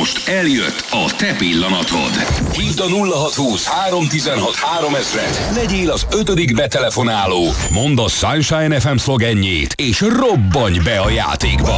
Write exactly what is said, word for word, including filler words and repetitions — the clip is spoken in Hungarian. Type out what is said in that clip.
Most eljött a te pillanatod. Hívd a nulla hatszázhúsz háromszáztizenhat háromezret, legyél az ötödik betelefonáló. Mondd a Sunshine ef em szlogenjét, és robbanj be a játékba.